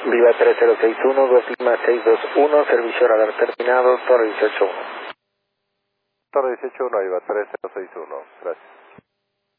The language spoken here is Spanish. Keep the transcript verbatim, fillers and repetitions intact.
Viva tres cero seis uno, dos Lima seis dos uno, servicio radar terminado, Torre dieciocho uno. Torre dieciocho uno, Viva tres cero seis uno, gracias.